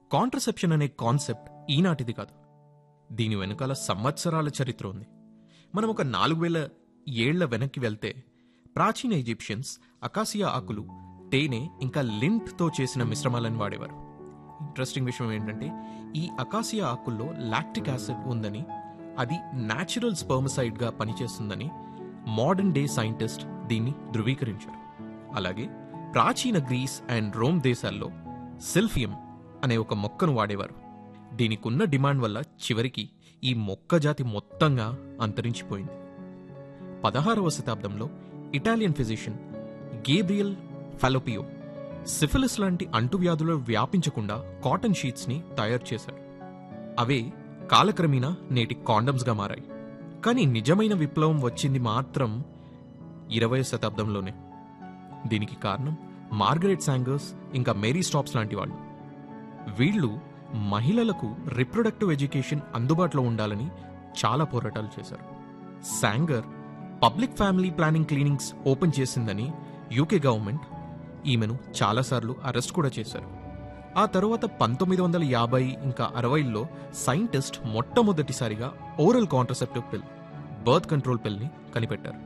Contraception అనే concept ఈనాటిది కాదు. దీని వెనుకాల సంవత్సరాల చరిత్ర ఉంది. మనం ఒక 4000 ఏళ్ల వెనక్కి వెళ్తే ప్రాచీన ఈజిప్షియన్స్ అకాసియా ఆకులు, తేనె ఇంకా లింట్తో చేసిన మిశ్రమాలను వాడేవారు. ఇంట్రెస్టింగ్ విషయం ఏంటంటే ఈ అకాసియా ఆకుల్లో లాక్టిక్ యాసిడ్ ఉందని, అది న్యాచురల్ స్పర్మసైడ్గా పనిచేస్తుందని మోడర్న్ డే సైంటిస్ట్ దీన్ని ధృవీకరించారు. అలాగే ప్రాచీన గ్రీస్ అండ్ రోమ్ దేశాల్లో సిల్ఫియం అనే ఒక మొక్కను వాడేవారు. దీనికున్న డిమాండ్ వల్ల చివరికి ఈ మొక్క జాతి మొత్తంగా అంతరించిపోయింది. 16వ శతాబ్దంలో ఇటాలియన్ ఫిజిషియన్ గేబ్రియల్ ఫాలోపియో సిఫిలిస్ లాంటి అంటువ్యాధులు వ్యాపించకుండా కాటన్ షీట్స్ని తయారు చేశాడు. అవే కాలక్రమేణా నేటి కాండమ్స్గా మారాయి. కానీ నిజమైన విప్లవం వచ్చింది మాత్రం 20వ శతాబ్దంలోనే. దీనికి కారణం మార్గరెట్ సాంగర్స్ ఇంకా మేరీ స్టాప్స్ లాంటి వాళ్ళు. వీళ్ళు మహిళలకు రిప్రొడక్టివ్ ఎడ్యుకేషన్ అందుబాటులో ఉండాలని చాలా పోరాటాలు చేశారు. Sanger public family planning clinics open చేసిందని యూకే గవర్నమెంట్ ఈమెను చాలాసార్లు అరెస్ట్ కూడా చేశారు. ఆ తరువాత 1950 ఇంకా 60ల్లో సైంటిస్ట్ మొట్టమొదటిసారిగా ఓరల్ కాంట్రసెప్టివ్ పిల్, బర్త్ కంట్రోల్ పిల్ని కనిపెట్టారు.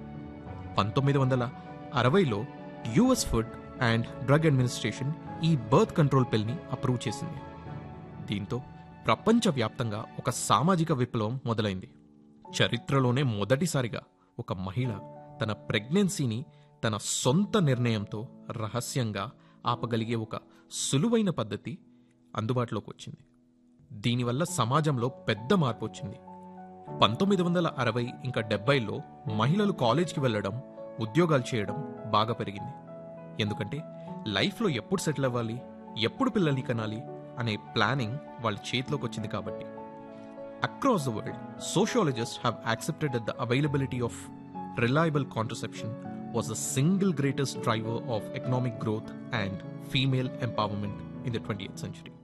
1960లో US food and drug administration ఈ బర్త్ కంట్రోల్ పిల్ని అప్రూవ్ చేసింది. దీంతో ప్రపంచవ్యాప్తంగా ఒక సామాజిక విప్లవం మొదలైంది. చరిత్రలోనే మొదటిసారిగా ఒక మహిళ తన ప్రెగ్నెన్సీని తన సొంత నిర్ణయంతో రహస్యంగా ఆపగలిగే ఒక సులువైన పద్ధతి అందుబాటులోకి వచ్చింది. దీనివల్ల సమాజంలో పెద్ద మార్పు వచ్చింది. 1960 ఇంకా 70లో మహిళలు కాలేజ్కి వెళ్ళడం, ఉద్యోగాలు చేయడం బాగా పెరిగింది. ఎందుకంటే లైఫ్లో ఎప్పుడు సెటిల్ అవ్వాలి, ఎప్పుడు పిల్లల్ని కనాలి అనే ప్లానింగ్ వాళ్ళ చేతిలోకి వచ్చింది కాబట్టి. Across the world, sociologists have accepted that the availability of reliable contraception was the single greatest driver of economic growth and female empowerment in the 20th century.